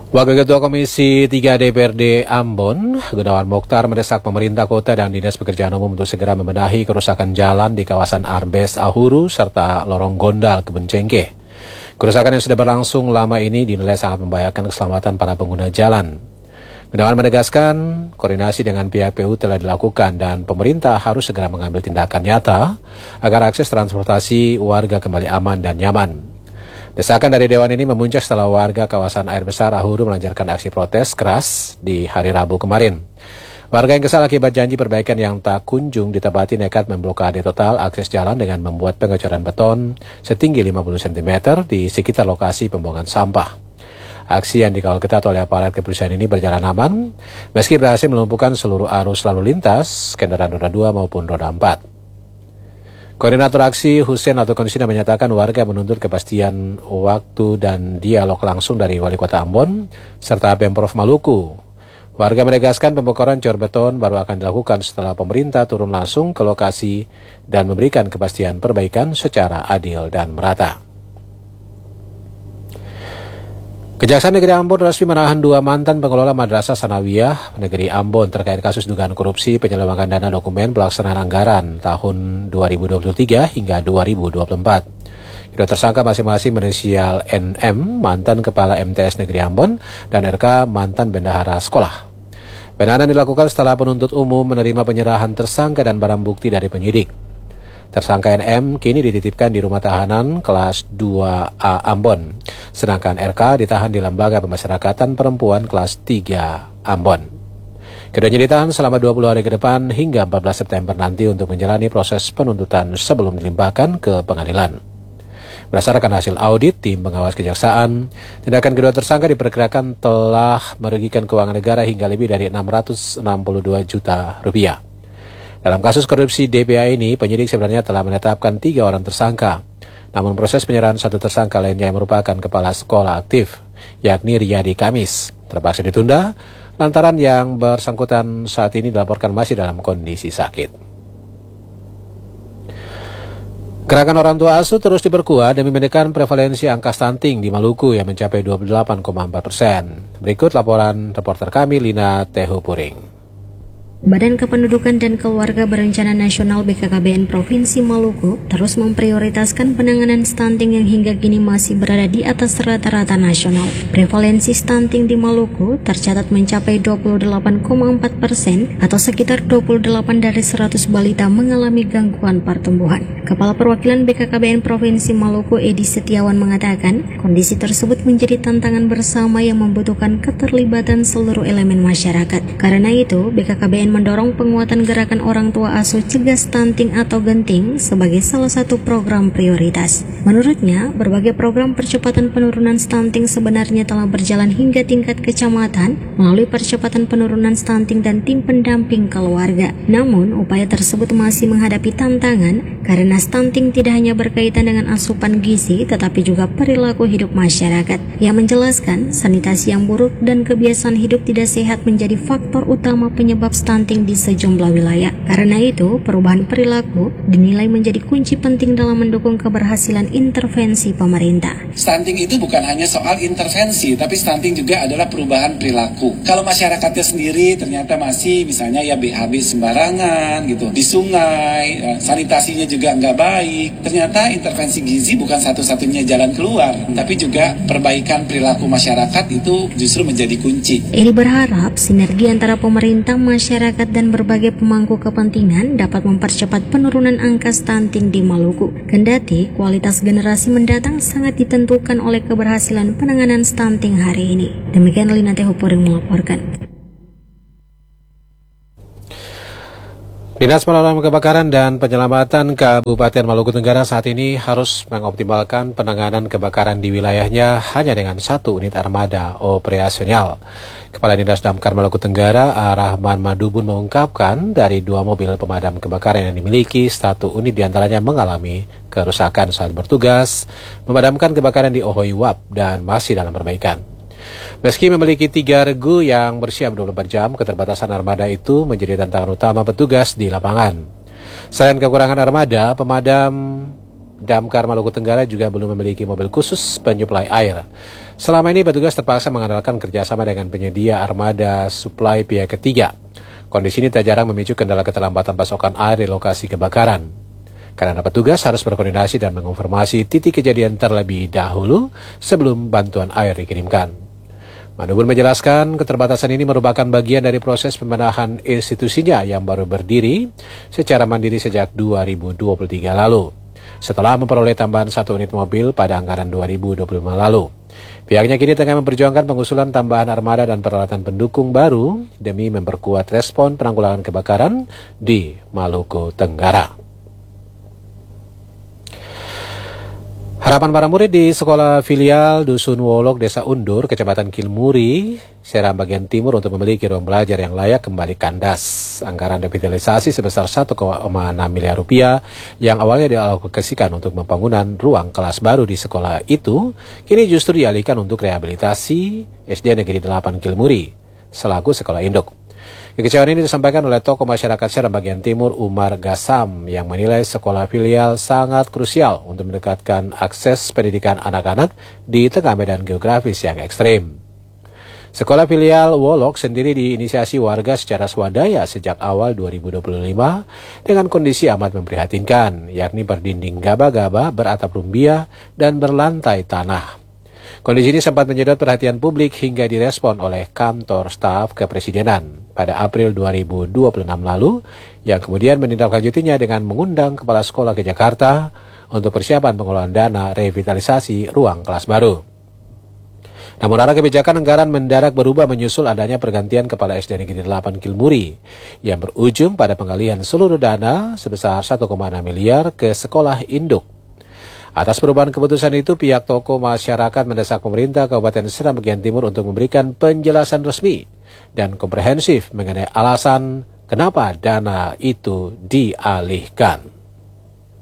Wakil Ketua Komisi 3 DPRD Ambon, Gunawan Mokhtar mendesak pemerintah kota dan Dinas Pekerjaan Umum untuk segera membenahi kerusakan jalan di kawasan Arbes Ahuru serta Lorong Gondal Kebencengke. Kerusakan yang sudah berlangsung lama ini dinilai sangat membahayakan keselamatan para pengguna jalan. Gunawan menegaskan koordinasi dengan pihak PU telah dilakukan dan pemerintah harus segera mengambil tindakan nyata agar akses transportasi warga kembali aman dan nyaman. Desakan dari Dewan ini memuncak setelah warga kawasan air besar Ahuru melancarkan aksi protes keras di hari Rabu kemarin. Warga yang kesal akibat janji perbaikan yang tak kunjung ditepati nekat memblokade total akses jalan dengan membuat pengecoran beton setinggi 50 cm di sekitar lokasi pembuangan sampah. Aksi yang dikawal ketat oleh aparat kepolisian ini berjalan aman, meski berhasil melumpuhkan seluruh arus lalu lintas, kendaraan roda 2 maupun roda 4. Koordinator aksi Hussein atau Konsina menyatakan warga menuntut kepastian waktu dan dialog langsung dari Wali Kota Ambon serta Pemprov Maluku. Warga menegaskan pembongkaran cor beton baru akan dilakukan setelah pemerintah turun langsung ke lokasi dan memberikan kepastian perbaikan secara adil dan merata. Kejaksaan Negeri Ambon resmi menahan 2 mantan pengelola Madrasah Sanawiyah Negeri Ambon terkait kasus dugaan korupsi penyelewengan dana dokumen pelaksanaan anggaran tahun 2023 hingga 2024. Kedua tersangka masing-masing berinisial NM, mantan Kepala MTS Negeri Ambon, dan RK, mantan bendahara sekolah. Penahanan dilakukan setelah penuntut umum menerima penyerahan tersangka dan barang bukti dari penyidik. Tersangka NM kini dititipkan di rumah tahanan kelas 2A Ambon, sedangkan RK ditahan di Lembaga Pemasyarakatan Perempuan kelas 3 Ambon. Keduanya ditahan selama 20 hari ke depan hingga 14 September nanti untuk menjalani proses penuntutan sebelum dilimpahkan ke pengadilan. Berdasarkan hasil audit tim pengawas kejaksaan, tindakan kedua tersangka diperkirakan telah merugikan keuangan negara hingga lebih dari 662 juta rupiah. Dalam kasus korupsi DPA ini, penyidik sebenarnya telah menetapkan 3 orang tersangka. Namun proses penyerahan satu tersangka lainnya yang merupakan kepala sekolah aktif, yakni Riyadi Kamis, terpaksa ditunda lantaran yang bersangkutan saat ini dilaporkan masih dalam kondisi sakit. Gerakan orang tua asuh terus diperkuat demi menekan prevalensi angka stunting di Maluku yang mencapai 28,4%. Berikut laporan reporter kami Lina Tehu Puring. Badan Kependudukan dan Keluarga Berencana Nasional BKKBN Provinsi Maluku terus memprioritaskan penanganan stunting yang hingga kini masih berada di atas rata-rata nasional. Prevalensi stunting di Maluku tercatat mencapai 28,4% atau sekitar 28 dari 100 balita mengalami gangguan pertumbuhan. Kepala Perwakilan BKKBN Provinsi Maluku Edi Setiawan mengatakan, kondisi tersebut menjadi tantangan bersama yang membutuhkan keterlibatan seluruh elemen masyarakat. Karena itu, BKKBN mendorong penguatan gerakan orang tua asuh cegah stunting atau genting sebagai salah satu program prioritas. Menurutnya, berbagai program percepatan penurunan stunting sebenarnya telah berjalan hingga tingkat kecamatan melalui percepatan penurunan stunting dan tim pendamping keluarga. Namun, upaya tersebut masih menghadapi tantangan karena stunting tidak hanya berkaitan dengan asupan gizi tetapi juga perilaku hidup masyarakat. Yang menjelaskan, sanitasi yang buruk dan kebiasaan hidup tidak sehat menjadi faktor utama penyebab stunting di sejumlah wilayah. Karena itu, perubahan perilaku dinilai menjadi kunci penting dalam mendukung keberhasilan intervensi pemerintah. Stunting itu bukan hanya soal intervensi, tapi stunting juga adalah perubahan perilaku. Kalau masyarakatnya sendiri ternyata masih misalnya ya BAB sembarangan gitu, di sungai, sanitasinya juga nggak baik, ternyata intervensi gizi bukan satu-satunya jalan keluar, tapi juga perbaikan perilaku masyarakat itu justru menjadi kunci. Eri berharap sinergi antara pemerintah, masyarakat, dan berbagai pemangku kepentingan dapat mempercepat penurunan angka stunting di Maluku. Kendati kualitas generasi mendatang sangat ditentukan oleh keberhasilan penanganan stunting hari ini. Demikian Lina Tehu Puring melaporkan. Dinas Pemadam Kebakaran dan Penyelamatan Kabupaten Maluku Tenggara saat ini harus mengoptimalkan penanganan kebakaran di wilayahnya hanya dengan 1 unit armada operasional. Kepala Dinas Damkar Maluku Tenggara, Rahman Madubun mengungkapkan dari 2 mobil pemadam kebakaran yang dimiliki, 1 unit diantaranya mengalami kerusakan saat bertugas memadamkan kebakaran di Ohoi Wap dan masih dalam perbaikan. Meski memiliki 3 regu yang bersiap 24 jam, keterbatasan armada itu menjadi tantangan utama petugas di lapangan. Selain kekurangan armada, pemadam Damkar Maluku Tenggara juga belum memiliki mobil khusus penyuplai air. Selama ini petugas terpaksa mengandalkan kerjasama dengan penyedia armada suplai pihak ketiga. Kondisi ini tak jarang memicu kendala keterlambatan pasokan air di lokasi kebakaran. Karena petugas harus berkoordinasi dan mengonfirmasi titik kejadian terlebih dahulu sebelum bantuan air dikirimkan. Manubur menjelaskan keterbatasan ini merupakan bagian dari proses pembenahan institusinya yang baru berdiri secara mandiri sejak 2023 lalu. Setelah memperoleh tambahan 1 unit mobil pada anggaran 2025 lalu. Pihaknya kini tengah memperjuangkan pengusulan tambahan armada dan peralatan pendukung baru demi memperkuat respon penanggulangan kebakaran di Maluku Tenggara. Harapan para murid di sekolah filial Dusun Wolok, Desa Undur, Kecamatan Kilmuri, Seram bagian timur untuk memiliki ruang belajar yang layak kembali kandas. Anggaran revitalisasi sebesar 1,6 miliar rupiah yang awalnya dialokasikan untuk pembangunan ruang kelas baru di sekolah itu, kini justru dialihkan untuk rehabilitasi SD Negeri 8 Kilmuri, selaku sekolah induk. Kekecewaan ini disampaikan oleh tokoh masyarakat Seram bagian timur Umar Gasam yang menilai sekolah filial sangat krusial untuk mendekatkan akses pendidikan anak-anak di tengah medan geografis yang ekstrim. Sekolah filial Wolok sendiri diinisiasi warga secara swadaya sejak awal 2025 dengan kondisi amat memprihatinkan, yakni berdinding gaba-gaba, beratap rumbia, dan berlantai tanah. Kondisi ini sempat menyedot perhatian publik hingga direspon oleh kantor staf kepresidenan pada April 2026 lalu, yang kemudian menindaklanjutinya dengan mengundang kepala sekolah ke Jakarta untuk persiapan pengelolaan dana revitalisasi ruang kelas baru. Namun arah kebijakan anggaran mendadak berubah menyusul adanya pergantian kepala SD Negeri 8 Kilmuri yang berujung pada penggalian seluruh dana sebesar 1,6 miliar ke sekolah induk. Atas perubahan keputusan itu, pihak tokoh masyarakat mendesak pemerintah Kabupaten Seram bagian timur untuk memberikan penjelasan resmi dan komprehensif mengenai alasan kenapa dana itu dialihkan.